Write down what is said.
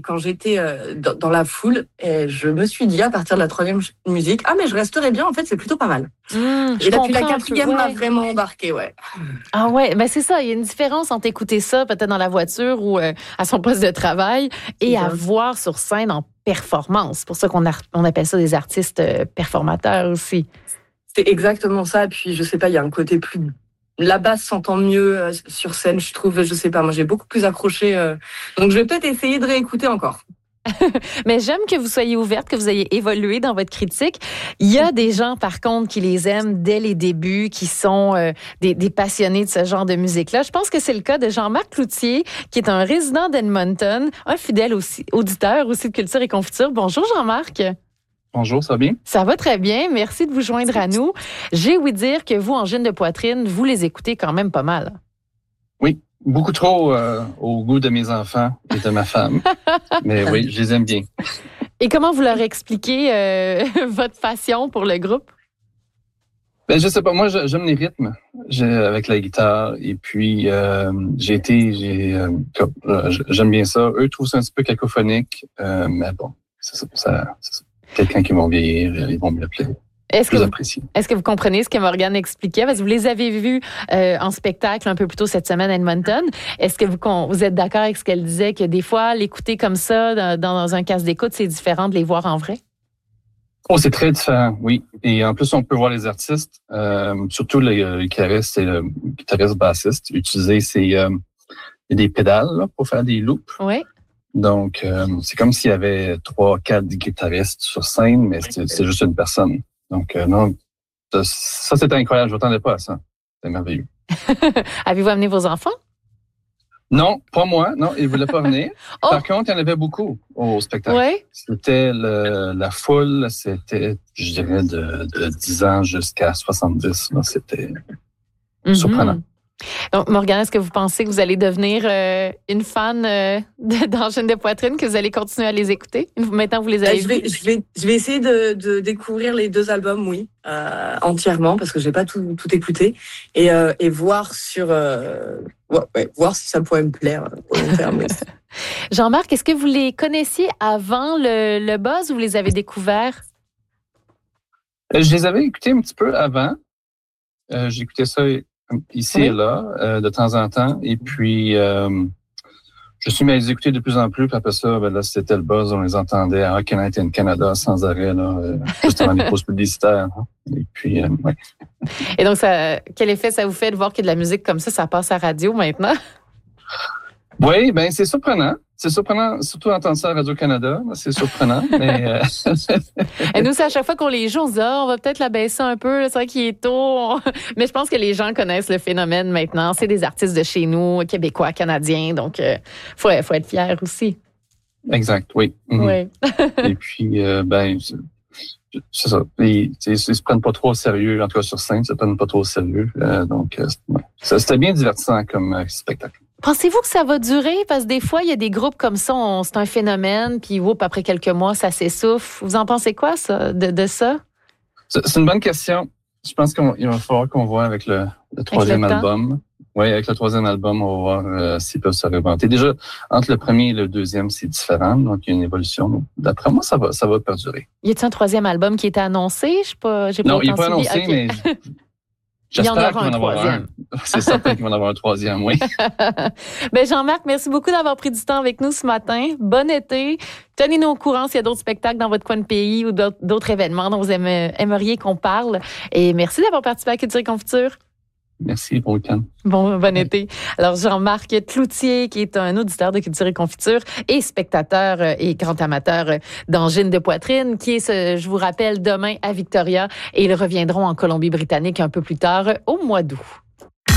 quand j'étais dans la foule, et je me suis dit à partir de la troisième musique, mais je resterai bien. En fait, c'est plutôt pas mal. Et là, puis la quatrième m'a vraiment embarqué, ouais. Ah ouais, ben c'est ça. Il y a une différence entre écouter ça peut-être dans la voiture ou à son poste de travail et à voir sur scène en performance. C'est pour ça qu'on appelle ça des artistes performateurs aussi. C'est exactement ça. Puis je sais pas, il y a un côté plus. La basse s'entend mieux sur scène, je trouve. Je sais pas, moi j'ai beaucoup plus accroché. Donc je vais peut-être essayer de réécouter encore. Mais j'aime que vous soyez ouverte, que vous ayez évolué dans votre critique. Il y a des gens, par contre, qui les aiment dès les débuts, qui sont des passionnés de ce genre de musique-là. Je pense que c'est le cas de Jean-Marc Cloutier, qui est un résident d'Edmonton, un fidèle aussi, auditeur aussi de Culture et Confiture. Bonjour Jean-Marc. Bonjour, ça va bien? Ça va très bien. Merci de vous joindre à nous. J'ai ouï dire que vous, Angine de Poitrine, vous les écoutez quand même pas mal. Oui, beaucoup trop au goût de mes enfants et de ma femme. Mais oui, je les aime bien. Et comment vous leur expliquez votre passion pour le groupe? Ben, je sais pas, moi j'aime les rythmes avec la guitare et puis j'aime bien ça. Eux trouvent ça un petit peu cacophonique, mais bon, c'est ça. Quelqu'un qui vont vieillir, ils vont me l'appeler. Est-ce que vous comprenez ce que Morgane expliquait? Parce que vous les avez vus en spectacle un peu plus tôt cette semaine à Edmonton. Est-ce que vous êtes d'accord avec ce qu'elle disait, que des fois, l'écouter comme ça dans un casque d'écoute, c'est différent de les voir en vrai? Oh, c'est très différent, oui. Et en plus, on peut voir les artistes, surtout le guitariste et le guitariste bassiste, utiliser il y a des pédales là, pour faire des loops. Oui. Donc, c'est comme s'il y avait 3-4 guitaristes sur scène, mais c'est juste une personne. Donc, non, ça, c'était incroyable. Je ne m'attendais pas à ça. C'est merveilleux. Avez-vous amené vos enfants? Non, pas moi. Non, ils ne voulaient pas venir. Oh! Par contre, il y en avait beaucoup au spectacle. Oui? C'était la foule, c'était, je dirais, de 10 ans jusqu'à 70. Là, c'était surprenant. Donc, Morgane, est-ce que vous pensez que vous allez devenir une fan d'Angine de Poitrine, que vous allez continuer à les écouter? Maintenant, vous les avez vus? Je vais essayer de découvrir les 2 albums, oui, entièrement, parce que je n'ai pas tout écouté, et voir voir si ça pourrait me plaire au long terme. Jean-Marc, est-ce que vous les connaissiez avant le buzz ou vous les avez découverts? Je les avais écoutés un petit peu avant. J'écoutais ça ici et là, de temps en temps. Et puis, je suis mis à les écouter de plus en plus. Puis après ça, là, c'était le buzz. On les entendait à Rock Night in Canada sans arrêt, là, juste avant les pauses publicitaires. Hein. Et puis, ouais. Et donc, quel effet ça vous fait de voir que de la musique comme ça passe à radio maintenant? Oui, ben c'est surprenant. C'est surprenant, surtout d'entendre ça à Radio-Canada. C'est surprenant. Mais Et nous, c'est à chaque fois qu'on les joue, on se dit, on va peut-être la baisser un peu. C'est vrai qu'il est tôt. Mais je pense que les gens connaissent le phénomène maintenant. C'est des artistes de chez nous, québécois, canadiens. Donc, faut être fier aussi. Exact, oui. Oui. Et puis, c'est ça. Ils se prennent pas trop au sérieux. En tout cas, sur scène, ils se prennent pas trop au sérieux. Donc, c'était bien divertissant comme spectacle. Pensez-vous que ça va durer? Parce que des fois, il y a des groupes comme ça, c'est un phénomène, puis après quelques mois, ça s'essouffle. Vous en pensez quoi, ça, de ça? C'est une bonne question. Je pense qu'il va falloir qu'on voit avec le troisième album. Oui, avec le troisième album, on va voir s'ils peuvent se réinventer. Déjà, entre le premier et le deuxième, c'est différent. Donc, il y a une évolution. D'après moi, ça va perdurer. Y a-t-il un troisième album qui était annoncé? Non, il n'est pas annoncé, mais... J'espère qu'il va en avoir un. C'est certain qu'il va en avoir un troisième, oui. Jean-Marc, merci beaucoup d'avoir pris du temps avec nous ce matin. Bon été. Tenez-nous au courant s'il y a d'autres spectacles dans votre coin de pays ou d'autres événements dont vous aimeriez qu'on parle. Et merci d'avoir participé à Culture et Confiture. Merci, bon week-end. Bon été. Alors, Jean-Marc Cloutier, qui est un auditeur de Culture et Confiture et spectateur et grand amateur d'Angine de Poitrine, qui est, je vous rappelle, demain à Victoria, et ils reviendront en Colombie-Britannique un peu plus tard au mois d'août.